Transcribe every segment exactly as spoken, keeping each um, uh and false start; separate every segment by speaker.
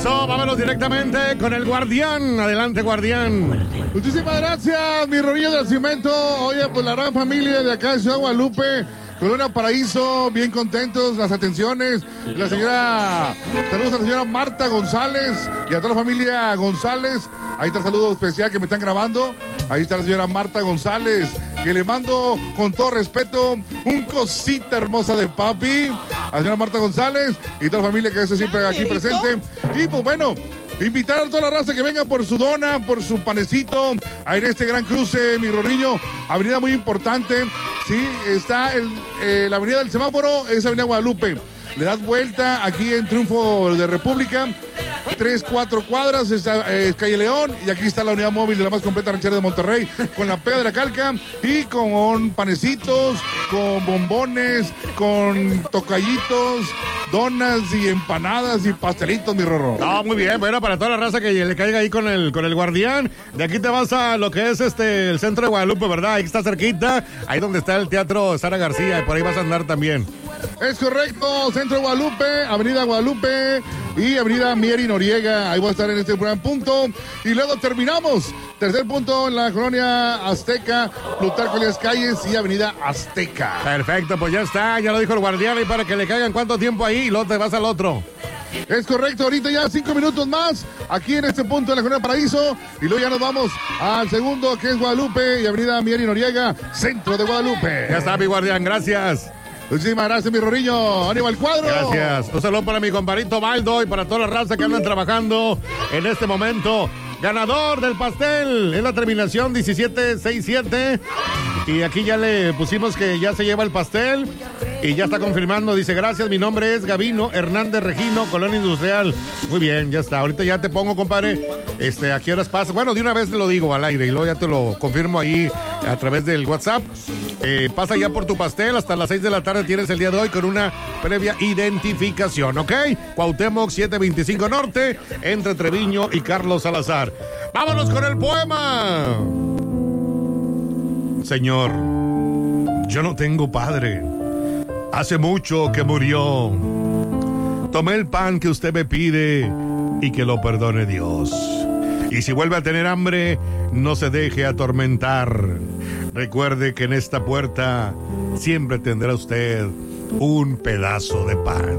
Speaker 1: Eso, vámonos directamente con el Guardián. Adelante, Guardián.
Speaker 2: Muchísimas gracias, mi Rodillo de Nacimiento. Oye, pues la gran familia de acá de Ciudad Guadalupe, Colonia Paraíso, bien contentos, las atenciones. La señora, saludos a la señora Marta González y a toda la familia González. Ahí está el saludo especial que me están grabando. Ahí está la señora Marta González, que le mando con todo respeto un cosita hermosa de papi a la señora Marta González y toda la familia que está siempre aquí presente. Y pues bueno, invitar a toda la raza que venga por su dona, por su panecito, a en este gran cruce, mi Rorriño, avenida muy importante, sí, está el, eh, la avenida del semáforo, es avenida Guadalupe. Le das vuelta aquí en Triunfo de República, tres, cuatro cuadras, está eh, calle León, y aquí está la unidad móvil de la más completa ranchera de Monterrey, con la pega de la calca, y con panecitos, con bombones, con tocallitos, donas y empanadas y pastelitos, mi Rorro.
Speaker 1: No, muy bien, bueno, para toda la raza que le caiga ahí con el, con el Guardián. De aquí te vas a lo que es este el centro de Guadalupe, ¿verdad? Ahí está cerquita, ahí donde está el Teatro Sara García, y por ahí vas a andar también.
Speaker 2: Es correcto, Centro de Guadalupe, Avenida Guadalupe y Avenida Mieri Noriega. Ahí voy a estar en este gran punto. Y luego terminamos. Tercer punto en la colonia Azteca, Plutarco Elías Calles y Avenida Azteca.
Speaker 1: Perfecto, pues ya está, ya lo dijo el Guardián, y para que le caigan cuánto tiempo ahí, y luego te vas al otro.
Speaker 2: Es correcto, ahorita ya cinco minutos más aquí en este punto de la Colonia Paraíso, y luego ya nos vamos al segundo, que es Guadalupe y Avenida Mieri Noriega, Centro de Guadalupe.
Speaker 1: Ya está, mi Guardián, gracias.
Speaker 2: Muchísimas gracias, mi Rorriño. Aníbal Cuadro.
Speaker 1: Gracias. Un saludo para mi compadrito Baldo y para toda la raza que andan trabajando en este momento. Ganador del pastel es la terminación diecisiete sesenta y siete. Y aquí ya le pusimos que ya se lleva el pastel y ya está confirmando. Dice, gracias, mi nombre es Gavino Hernández Regino, Colonia Industrial. Muy bien, ya está. Ahorita ya te pongo, compadre, este, ¿a qué horas pasa? Bueno, de una vez te lo digo al aire y luego ya te lo confirmo ahí a través del WhatsApp. Eh, pasa ya por tu pastel, hasta las seis de la tarde tienes el día de hoy con una previa identificación, ¿ok? Cuauhtémoc setecientos veinticinco Norte, entre Treviño y Carlos Salazar. ¡Vámonos con el poema! Señor, yo no tengo padre. Hace mucho que murió. Tomé el pan que usted me pide y que lo perdone Dios. Y si vuelve a tener hambre, no se deje atormentar. Recuerde que en esta puerta siempre tendrá usted un pedazo de pan.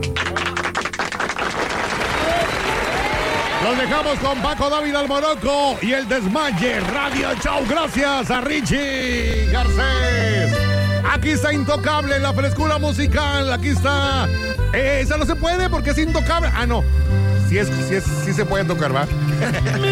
Speaker 1: Los dejamos con Paco David Almoroco y el Desmaye Radio Show. Gracias a Richie Garcés. Aquí está Intocable, la frescura musical. Aquí está. Eh, esa no se puede porque es Intocable. Ah, no. Sí, es, sí, es, sí se puede tocar, ¿va?